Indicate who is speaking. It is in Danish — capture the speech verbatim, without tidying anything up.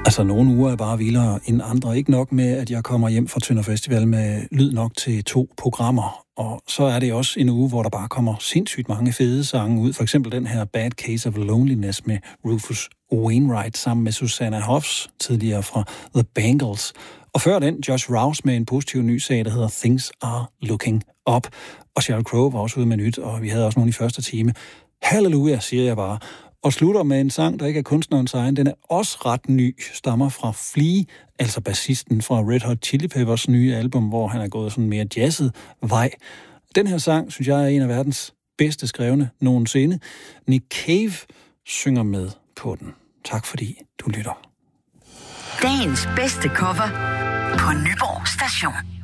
Speaker 1: Altså, nogle uger er bare vildere end andre. Ikke nok med, at jeg kommer hjem fra Tønder Festival med lyd nok til to programmer. Og så er det også en uge, hvor der bare kommer sindssygt mange fede sange ud. For eksempel den her Bad Case of Loneliness med Rufus Wainwright sammen med Susanna Hoffs, tidligere fra The Bangles. Og før den, Josh Rouse med en positiv ny sag, der hedder Things Are Looking Up. Og Sheryl Crow var også ude med nyt, og vi havde også nogle i første time. Halleluja, siger jeg bare. Og slutter med en sang, der ikke er kunstnerens egen. Den er også ret ny, stammer fra Flea, altså bassisten fra Red Hot Chili Peppers nye album, hvor han er gået sådan mere jazzet vej. Den her sang, synes jeg, er en af verdens bedste skrevne nogensinde. Nick Cave synger med på den. Tak fordi du lytter.
Speaker 2: Dagens bedste cover på Nyborg Station.